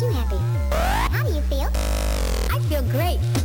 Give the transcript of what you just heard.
makes you happy? How do you feel? I feel great.